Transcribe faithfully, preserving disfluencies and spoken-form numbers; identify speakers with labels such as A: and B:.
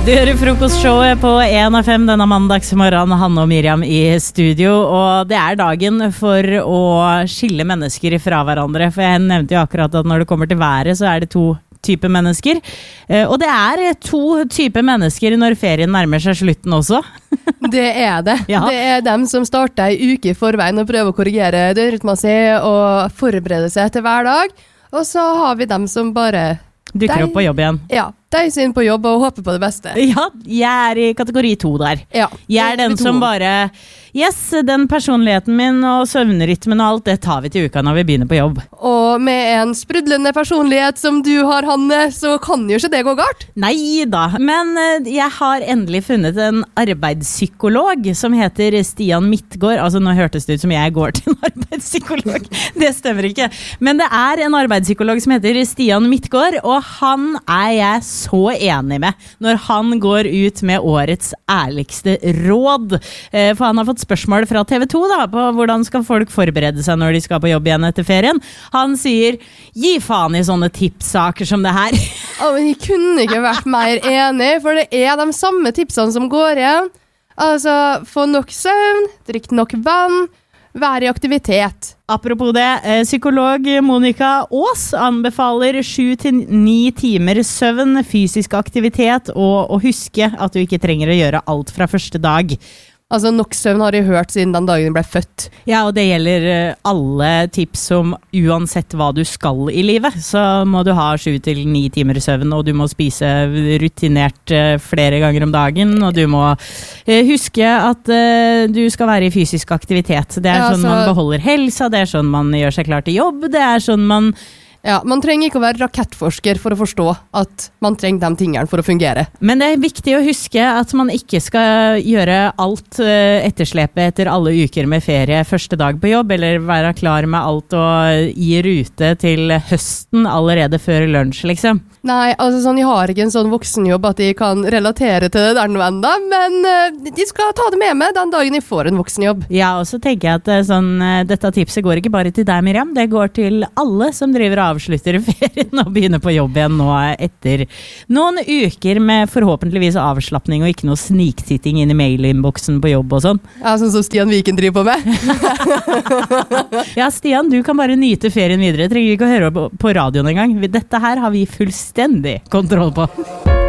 A: Du hører frokostshowet på en av fem denne mandagsmorgen, Hanne og Miriam i studio, og det er dagen for å skille mennesker fra hverandre, for jeg nevnte jo akkurat at når det kommer til været så er det to typer mennesker, og det er to typer mennesker når ferien nærmer seg slutten også.
B: Det er det. Ja. Det er dem som starter en uke i forveien og prøver å korrigere døgnrytmen sin og forberede seg til hver dag, og så har vi dem som bare
A: dukker opp på jobb igjen.
B: Ja, de er inn på jobb og håper på det beste.
A: Ja, jeg er i kategori to der.
B: Ja,
A: jeg er den som bare, yes, den personligheten min og søvnrytmen og alt, det tar vi til uka når vi begynner på jobb.
B: Og med en sprudlende personlighet som du har, Hanne, så kan jo ikke det gå galt.
A: Nei da, men jeg har endelig funnet en arbeidspsykolog som heter Stian Midtgaard. Altså, nå hørtes det ut som jeg går til en arbeidspsykolog. Det stemmer ikke. Men det er en arbeidspsykolog som heter Stian Midtgaard, og han er jeg så enig med når han går ut med årets ærligste råd. For han har fått spørsmål fra T V to da, på hvordan skal folk forberede seg når de skal på jobb igjen etter ferien. Han sier, gi faen i sånne tipssaker som det her.
B: Ja, men jeg kunne ikke vært mer enig, for det er de samme tipsene som går igjen. Altså, få nok søvn, drikk nok vann, være i aktivitet.
A: Apropos det, psykolog Monica Aas anbefaler sju til ni timer søvn, fysisk aktivitet og å huske at du ikke trenger å gjøre alt fra første dag.
B: Altså, nok søvn har jeg hørt siden den dagen jeg ble født.
A: Ja, og det gjelder alle tips om uansett hva du skal i livet, så må du ha sju til ni timer søvn, og du må spise rutinert flere ganger om dagen, og du må huske at du skal være i fysisk aktivitet. Det er ja, sånn altså, man beholder helsa, det er sånn man gjør seg klar til jobb, det er sånn man...
B: Ja, man trenger ikke å være rakettforsker for å forstå at man trenger de tingene for å fungere. Men det er viktig å huske at man ikke skal gjøre alt etterslepet etter alle uker med ferie første dag på jobb, eller være klar med alt og i rute til høsten allerede før lunsj, liksom. Nei, altså sånn, jeg har ikke en sånn voksenjobb at jeg kan relatere til det der nå enda, men uh, de skal ta det med meg den dagen jeg får en voksenjobb. Ja, og så tenker jeg at sånn, dette tipset går ikke bare til deg, Miriam, det går til alle som driver og avslutter ferien og begynner på jobb igjen nå etter noen uker med forhåpentligvis avslappning og ikke noe sniksitting inn i mailinnboksen på jobb og sånn. Ja, sånn som Stian Viken driver på med. Ja, Stian, du kan bare nyte ferien videre, trenger ikke å høre på radioen engang. Dette her har vi fullstendig kontroll på.